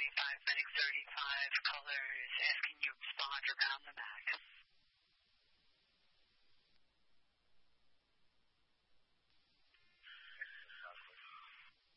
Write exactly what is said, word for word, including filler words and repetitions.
thirty-five, Medic thirty-five, colors, asking you to respond around the map.